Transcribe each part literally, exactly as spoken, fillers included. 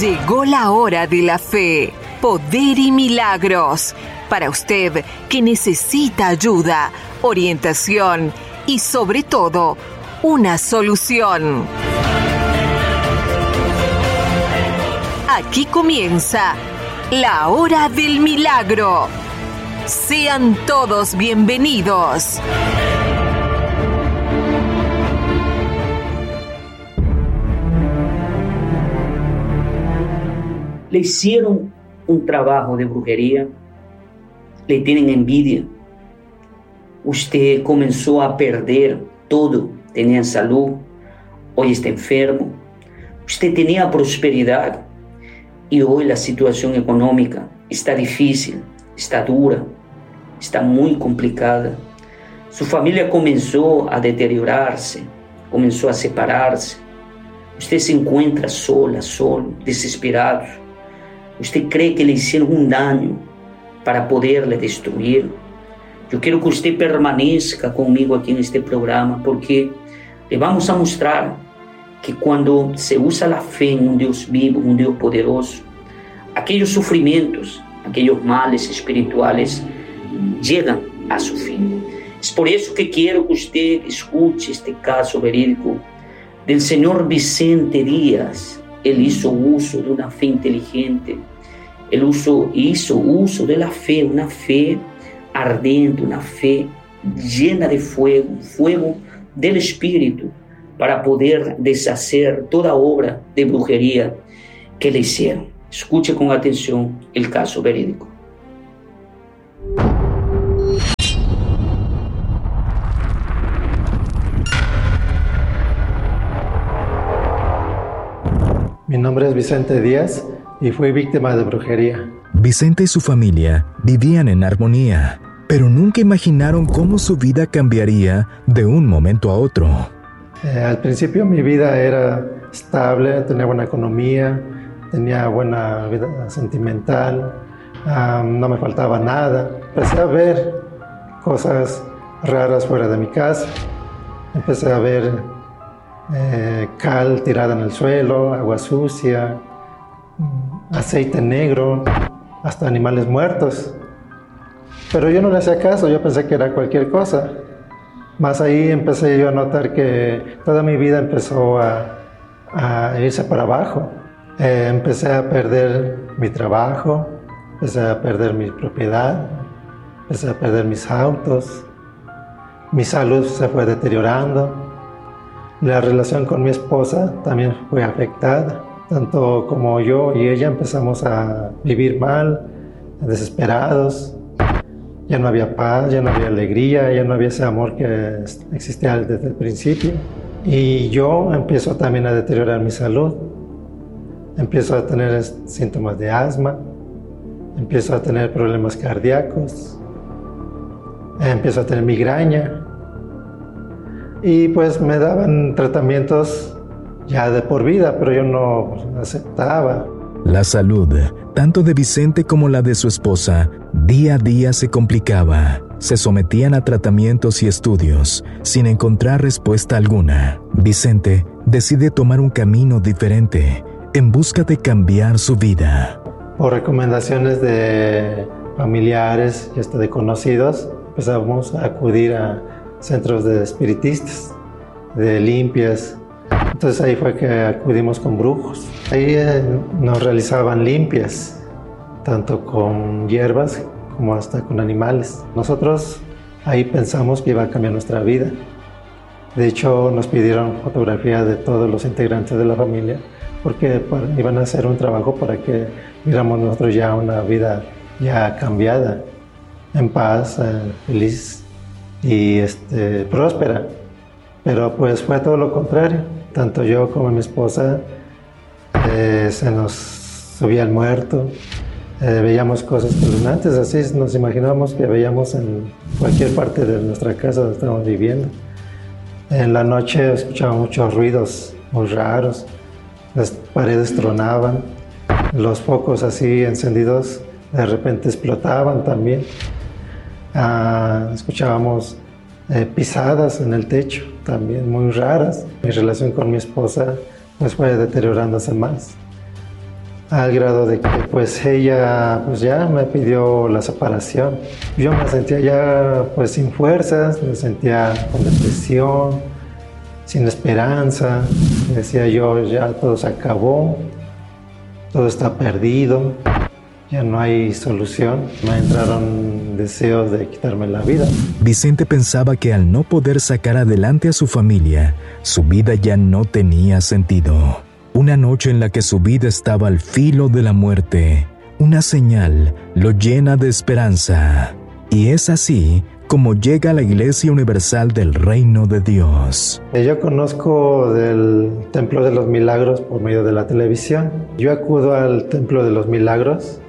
Llegó la hora de la fe, poder y milagros. Para usted que necesita ayuda, orientación y sobre todo, una solución. Aquí comienza la hora del milagro. Sean todos bienvenidos. Le hicieron un trabajo de brujería, le tienen envidia. Usted comenzó a perder todo, tenía salud, hoy está enfermo. Usted tenía prosperidad y hoy la situación económica está difícil, está dura, está muy complicada. Su familia comenzó a deteriorarse, comenzó a separarse. Usted se encuentra sola, solo, desesperado. Usted cree que le hicieron un daño para poderle destruir. Yo quiero que usted permanezca conmigo aquí en este programa, porque le vamos a mostrar que cuando se usa la fe en un Dios vivo, un Dios poderoso, aquellos sufrimientos, aquellos males espirituales llegan a su fin. Es por eso que quiero que usted escuche este caso verídico del señor Vicente Díaz. Él hizo uso de una fe inteligente. Él uso, hizo uso de la fe, una fe ardiente, una fe llena de fuego, fuego del Espíritu, para poder deshacer toda obra de brujería que le hicieron. Escuche con atención el caso verídico. Mi nombre es Vicente Díaz y fui víctima de brujería. Vicente y su familia vivían en armonía, pero nunca imaginaron cómo su vida cambiaría de un momento a otro. Eh, al principio mi vida era estable, tenía buena economía, tenía buena vida sentimental, um, no me faltaba nada. Empecé a ver cosas raras fuera de mi casa, empecé a ver eh, cal tirada en el suelo, agua sucia, aceite negro, hasta animales muertos. Pero yo no le hacía caso, yo pensé que era cualquier cosa. Más ahí empecé yo a notar que toda mi vida empezó a, a irse para abajo. Eh, empecé a perder mi trabajo, empecé a perder mi propiedad, empecé a perder mis autos, mi salud se fue deteriorando. La relación con mi esposa también fue afectada. Tanto como yo y ella empezamos a vivir mal, desesperados. Ya no había paz, ya no había alegría, ya no había ese amor que existía desde el principio. Y yo empiezo también a deteriorar mi salud. Empiezo a tener síntomas de asma, empiezo a tener problemas cardíacos, empiezo a tener migraña. Y pues me daban tratamientos ya de por vida, pero yo no aceptaba. La salud, tanto de Vicente como la de su esposa, día a día se complicaba. Se sometían a tratamientos y estudios, sin encontrar respuesta alguna. Vicente decide tomar un camino diferente, en busca de cambiar su vida. Por recomendaciones de familiares y hasta de conocidos, empezamos a acudir a centros de espiritistas, de limpias. Entonces ahí fue que acudimos con brujos. Ahí eh, nos realizaban limpias, tanto con hierbas como hasta con animales. Nosotros ahí pensamos que iba a cambiar nuestra vida. De hecho, nos pidieron fotografía de todos los integrantes de la familia, porque para, iban a hacer un trabajo para que viéramos nosotros ya una vida ya cambiada, en paz, eh, feliz y este, próspera. Pero pues fue todo lo contrario. Tanto yo como mi esposa eh, se nos subía el muerto, eh, veíamos cosas espeluznantes, así nos imaginábamos que veíamos en cualquier parte de nuestra casa donde estábamos viviendo. En la noche escuchábamos muchos ruidos muy raros, las paredes tronaban, los focos así encendidos de repente explotaban también. Ah, escuchábamos eh, pisadas en el techo, también muy raras. Mi relación con mi esposa pues fue deteriorándose más. al grado de que pues ella pues ya me pidió la separación. Yo me sentía ya pues sin fuerzas, me sentía con depresión, sin esperanza. Decía yo, ya todo se acabó, todo está perdido, ya no hay solución. Me entraron deseos de quitarme la vida. Vicente pensaba que al no poder sacar adelante a su familia, su vida ya no tenía sentido. Una noche en la que su vida estaba al filo de la muerte, una señal lo llena de esperanza. Y es así como llega a la Iglesia Universal del Reino de Dios. Yo conozco del Templo de los Milagros por medio de la televisión. Yo acudo al Templo de los Milagros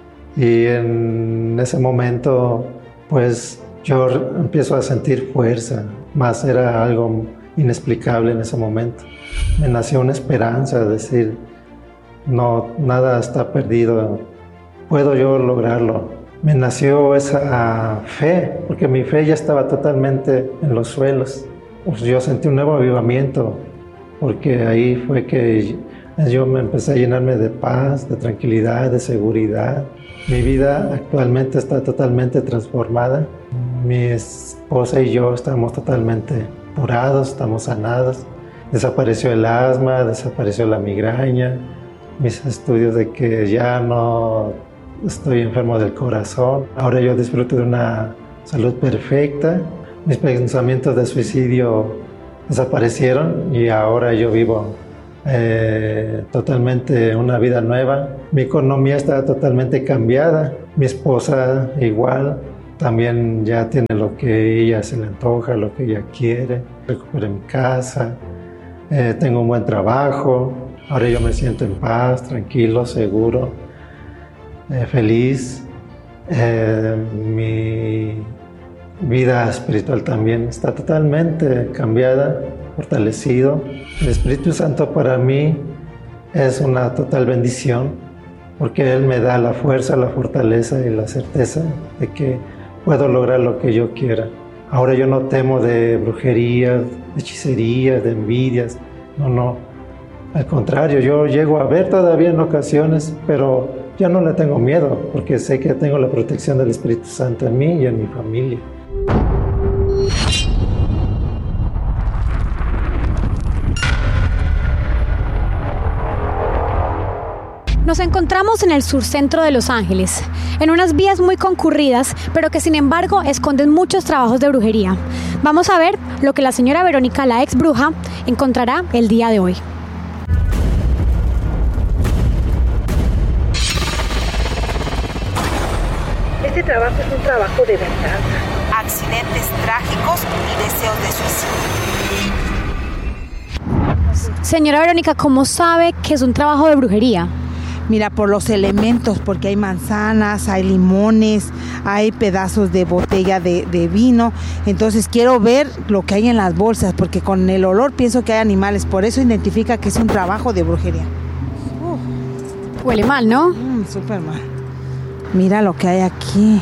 y en ese momento pues yo empiezo a sentir fuerza, más era algo inexplicable en ese momento. Me nació una esperanza, decir, no, nada está perdido, puedo yo lograrlo. Me nació esa fe, porque mi fe ya estaba totalmente en los suelos. Pues yo sentí un nuevo avivamiento, porque ahí fue que yo me empecé a llenarme de paz, de tranquilidad, de seguridad. Mi vida actualmente está totalmente transformada. Mi esposa y yo estamos totalmente curados, estamos sanados. Desapareció el asma, desapareció la migraña, mis estudios de que ya no estoy enfermo del corazón. Ahora yo disfruto de una salud perfecta. Mis pensamientos de suicidio desaparecieron y ahora yo vivo eh, totalmente una vida nueva. Mi economía está totalmente cambiada. Mi esposa igual, también ya tiene lo que ella se le antoja, lo que ella quiere. Recuperé mi casa. Eh, tengo un buen trabajo, ahora yo me siento en paz, tranquilo, seguro, eh, feliz. Eh, mi vida espiritual también está totalmente cambiada, fortalecido. El Espíritu Santo para mí es una total bendición porque Él me da la fuerza, la fortaleza y la certeza de que puedo lograr lo que yo quiera. Ahora yo no temo de brujerías, de hechicerías, de envidias. No, no. Al contrario, yo llego a ver todavía en ocasiones, pero ya no le tengo miedo, porque sé que tengo la protección del Espíritu Santo en mí y en mi familia. Nos encontramos en el surcentro de Los Ángeles, en unas vías muy concurridas, pero que sin embargo esconden muchos trabajos de brujería. Vamos a ver lo que la señora Verónica, la ex bruja, encontrará el día de hoy. Este trabajo es un trabajo de venganza. Accidentes trágicos y deseos de suicidio. Señora Verónica, ¿cómo sabe que es un trabajo de brujería? Mira, por los elementos, porque hay manzanas, hay limones, hay pedazos de botella de, de vino. Entonces quiero ver lo que hay en las bolsas, porque con el olor pienso que hay animales. Por eso identifica que es un trabajo de brujería. Uh. Huele mal, ¿no? Mm, súper mal. Mira lo que hay aquí.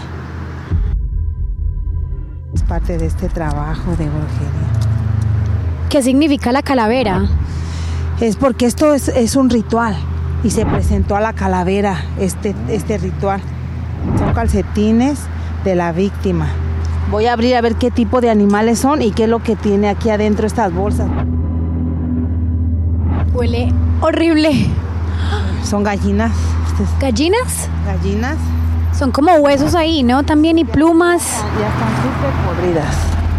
Es parte de este trabajo de brujería. ¿Qué significa la calavera? Es porque esto es, es un ritual. Y se presentó a la calavera este, este ritual. Son calcetines de la víctima. Voy a abrir a ver qué tipo de animales son y qué es lo que tiene aquí adentro estas bolsas. Huele horrible. Son gallinas. ¿Gallinas? Gallinas. Son como huesos ahí, ¿no? También y plumas. Ya están súper podridas.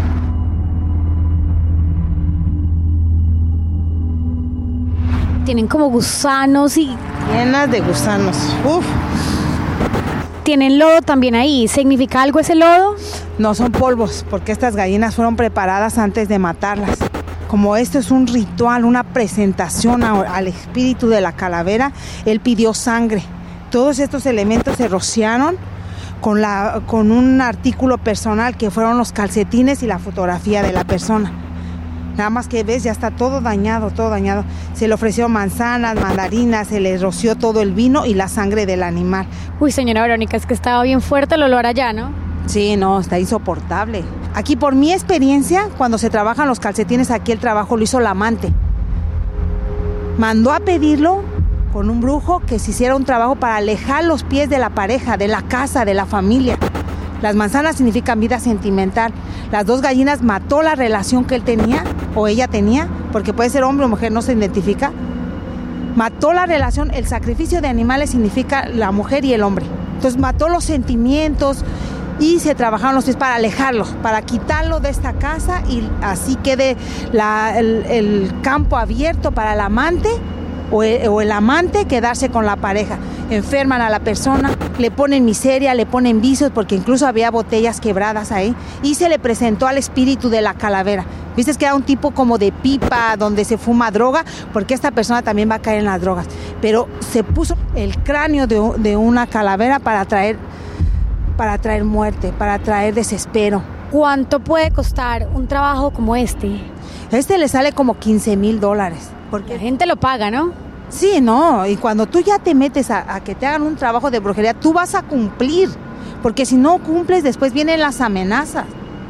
Tienen como gusanos y... Llenas de gusanos. Uf. Tienen lodo también ahí. ¿Significa algo ese lodo? No, son polvos, porque estas gallinas fueron preparadas antes de matarlas. Como esto es un ritual, una presentación a, al espíritu de la calavera, él pidió sangre. Todos estos elementos se rociaron con, la, con un artículo personal que fueron los calcetines y la fotografía de la persona. Nada más que ves, ya está todo dañado, todo dañado. Se le ofreció manzanas, mandarinas, se le roció todo el vino y la sangre del animal. Uy, señora Verónica, es que estaba bien fuerte el olor allá, ¿no? Sí, no, está insoportable. Aquí, por mi experiencia, cuando se trabajan los calcetines, aquí el trabajo lo hizo la amante. Mandó a pedirlo con un brujo que se hiciera un trabajo para alejar los pies de la pareja, de la casa, de la familia. Las manzanas significan vida sentimental. Las dos gallinas mató la relación que él tenía o ella tenía, porque puede ser hombre o mujer, no se identifica. Mató la relación, el sacrificio de animales significa la mujer y el hombre. Entonces mató los sentimientos y se trabajaron los pies para alejarlo, para quitarlo de esta casa y así quede la, el, el campo abierto para el amante o el, o el amante quedarse con la pareja. Enferman a la persona, le ponen miseria, le ponen vicios, porque incluso había botellas quebradas ahí, y se le presentó al espíritu de la calavera. Viste que era un tipo como de pipa donde se fuma droga, porque esta persona también va a caer en las drogas, pero se puso el cráneo de, de una calavera para traer, para traer muerte, para traer desespero. ¿Cuánto puede costar un trabajo como este? Este le sale como quince mil dólares. Porque la gente lo paga, ¿no? Sí, no, y cuando tú ya te metes a, a que te hagan un trabajo de brujería, tú vas a cumplir, porque si no cumples, después vienen las amenazas.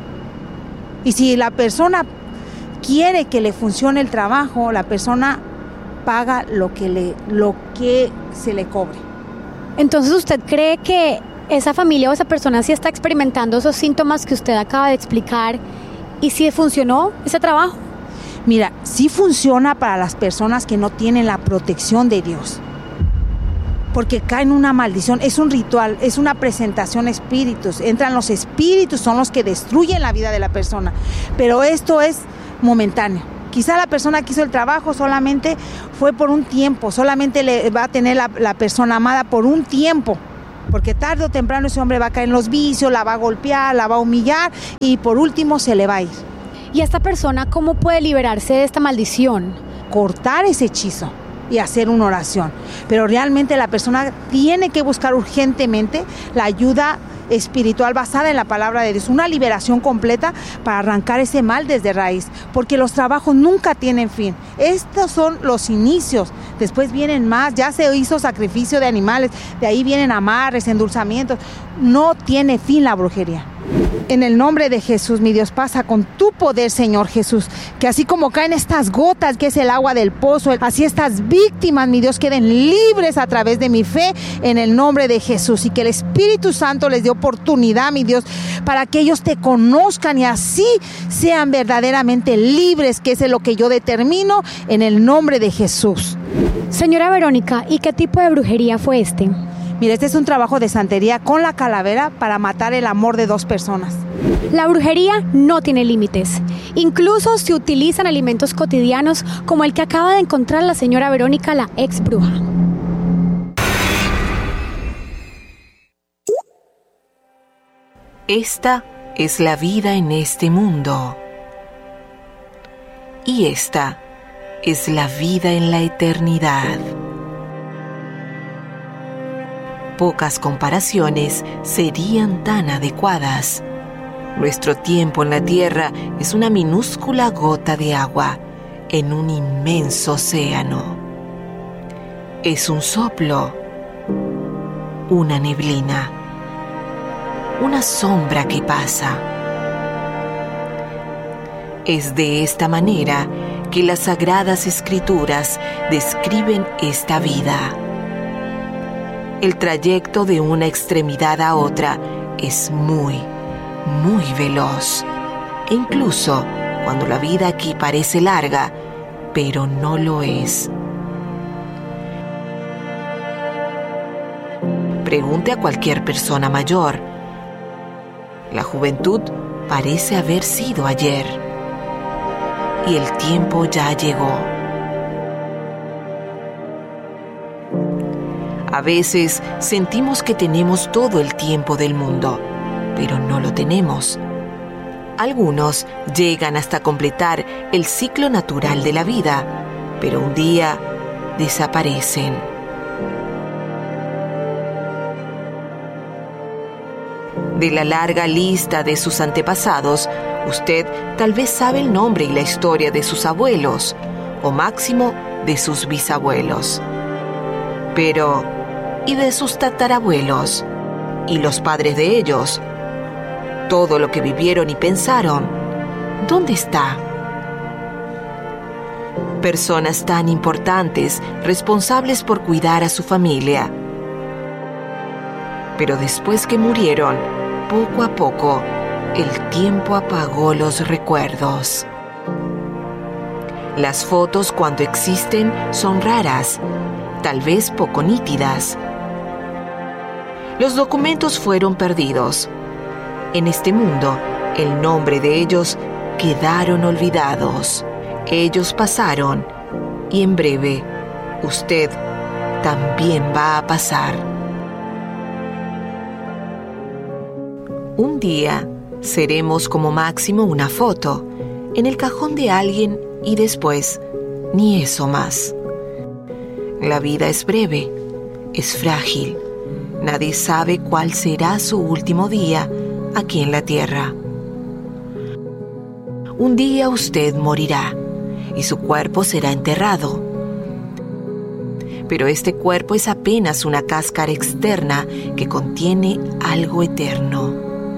Y si la persona quiere que le funcione el trabajo, la persona paga lo que, le, lo que se le cobre. Entonces, ¿usted cree que esa familia o esa persona sí está experimentando esos síntomas que usted acaba de explicar y sí funcionó ese trabajo? Mira, sí funciona para las personas que no tienen la protección de Dios, porque caen una maldición, es un ritual, es una presentación a espíritus, entran los espíritus, son los que destruyen la vida de la persona, pero esto es momentáneo. Quizá la persona que hizo el trabajo solamente fue por un tiempo, solamente le va a tener la, la persona amada por un tiempo, porque tarde o temprano ese hombre va a caer en los vicios, la va a golpear, la va a humillar y por último se le va a ir. ¿Y esta persona cómo puede liberarse de esta maldición? Cortar ese hechizo y hacer una oración. Pero realmente la persona tiene que buscar urgentemente la ayuda espiritual basada en la palabra de Dios, una liberación completa para arrancar ese mal desde raíz, porque los trabajos nunca tienen fin. Estos son los inicios, después vienen más, ya se hizo sacrificio de animales, de ahí vienen amarres, endulzamientos, no tiene fin la brujería. En el nombre de Jesús, mi Dios, pasa con tu poder, Señor Jesús, que así como caen estas gotas, que es el agua del pozo, así estas víctimas, mi Dios, queden libres a través de mi fe, en el nombre de Jesús, y que el Espíritu Santo les dé oportunidad, mi Dios, para que ellos te conozcan y así sean verdaderamente libres, que es lo que yo determino, en el nombre de Jesús. Señora Verónica, ¿y qué tipo de brujería fue este? Mira, este es un trabajo de santería con la calavera para matar el amor de dos personas. La brujería no tiene límites. Incluso se utilizan alimentos cotidianos como el que acaba de encontrar la señora Verónica, la ex bruja. Esta es la vida en este mundo. Y esta es la vida en la eternidad. Pocas comparaciones serían tan adecuadas. Nuestro tiempo en la tierra es una minúscula gota de agua en un inmenso océano. Es un soplo, una neblina, una sombra que pasa. Es de esta manera que las Sagradas Escrituras describen esta vida. El trayecto de una extremidad a otra es muy, muy veloz. E incluso cuando la vida aquí parece larga, pero no lo es. Pregunte a cualquier persona mayor. La juventud parece haber sido ayer. Y el tiempo ya llegó. A veces sentimos que tenemos todo el tiempo del mundo, pero no lo tenemos. Algunos llegan hasta completar el ciclo natural de la vida, pero un día desaparecen. De la larga lista de sus antepasados, usted tal vez sabe el nombre y la historia de sus abuelos, o máximo de sus bisabuelos. Pero ¿y de sus tatarabuelos? ¿Y los padres de ellos? Todo lo que vivieron y pensaron, ¿dónde está? Personas tan importantes, responsables por cuidar a su familia. Pero después que murieron, poco a poco, el tiempo apagó los recuerdos. Las fotos, cuando existen, son raras, tal vez poco nítidas. Los documentos fueron perdidos. En este mundo, el nombre de ellos quedaron olvidados. Ellos pasaron y en breve usted también va a pasar. Un día seremos como máximo una foto en el cajón de alguien y después ni eso más. La vida es breve, es frágil. Nadie sabe cuál será su último día aquí en la tierra. Un día usted morirá y su cuerpo será enterrado. Pero este cuerpo es apenas una cáscara externa que contiene algo eterno.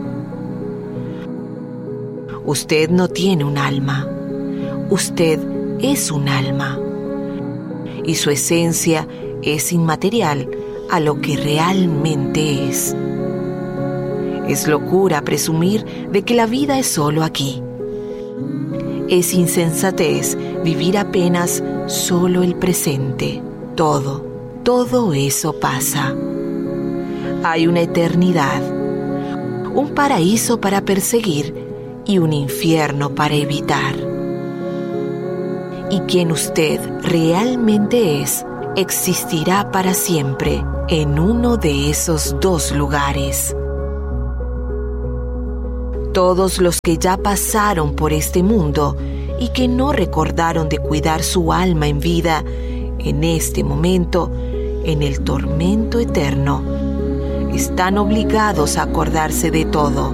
Usted no tiene un alma. Usted es un alma. Y su esencia es inmaterial a lo que realmente es. Es locura presumir de que la vida es solo aquí. Es insensatez vivir apenas solo el presente. Todo, todo eso pasa. Hay una eternidad, un paraíso para perseguir y un infierno para evitar. Y quien usted realmente es, existirá para siempre en uno de esos dos lugares. Todos los que ya pasaron por este mundo y que no recordaron de cuidar su alma en vida, en este momento, en el tormento eterno, están obligados a acordarse de todo.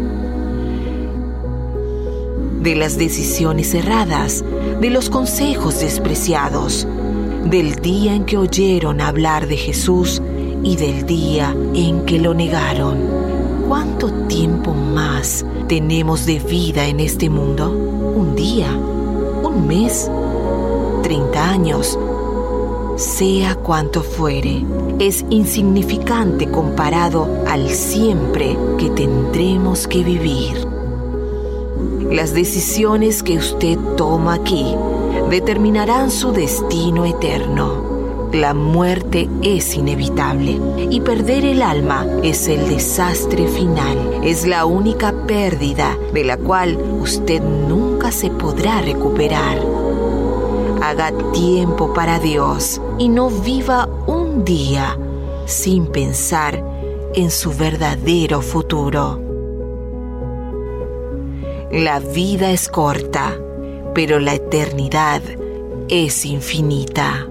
De las decisiones erradas, de los consejos despreciados, del día en que oyeron hablar de Jesús y del día en que lo negaron. ¿Cuánto tiempo más tenemos de vida en este mundo? ¿Un día? ¿Un mes? ¿treinta años? Sea cuanto fuere, es insignificante comparado al siempre que tendremos que vivir. Las decisiones que usted toma aquí determinarán su destino eterno. La muerte es inevitable y perder el alma es el desastre final. Es la única pérdida de la cual usted nunca se podrá recuperar. Haga tiempo para Dios y no viva un día sin pensar en su verdadero futuro. La vida es corta, pero la eternidad es infinita.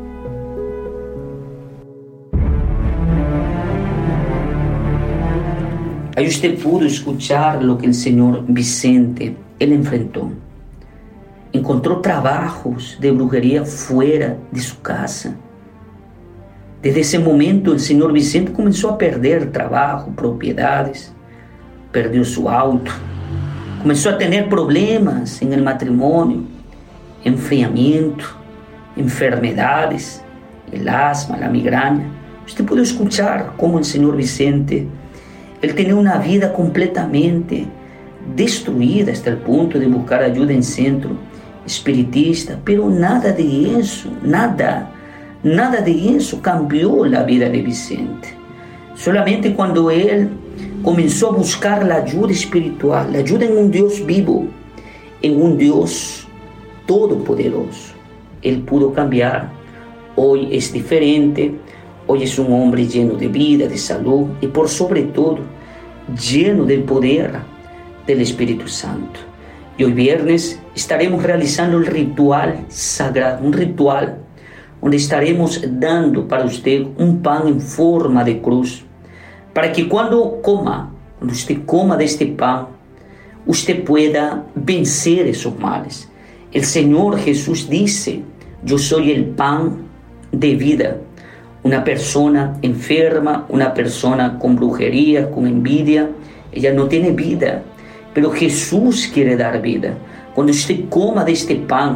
Ahí usted pudo escuchar lo que el señor Vicente, él enfrentó. Encontró trabajos de brujería fuera de su casa. Desde ese momento el señor Vicente comenzó a perder trabajo, propiedades, perdió su auto, comenzó a tener problemas en el matrimonio, enfriamiento, enfermedades, el asma, la migraña. Usted pudo escuchar cómo el señor Vicente, él tenía una vida completamente destruida hasta el punto de buscar ayuda en centro espiritista, pero nada de eso, nada, nada de eso cambió la vida de Vicente. Solamente cuando él comenzó a buscar la ayuda espiritual, la ayuda en un Dios vivo, en un Dios todopoderoso, él pudo cambiar. Hoy es diferente, hoy es un hombre lleno de vida, de salud y por sobre todo lleno del poder del Espíritu Santo. Y hoy viernes estaremos realizando el ritual sagrado, un ritual donde estaremos dando para usted un pan en forma de cruz, para que cuando coma, cuando usted coma de este pan, usted pueda vencer esos males. El Señor Jesús dice: yo soy el pan de vida. Una persona enferma, una persona con brujería, con envidia, ella no tiene vida, pero Jesús quiere dar vida. Cuando usted coma de este pan,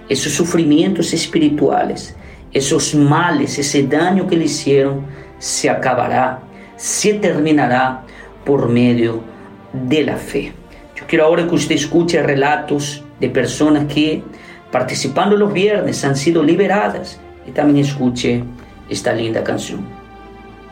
esos sufrimientos espirituales, esos males, ese daño que le hicieron, se acabará, se terminará por medio de la fe. Yo quiero ahora que usted escuche relatos de personas que, participando los viernes, han sido liberadas, y también escuche esta linda canción.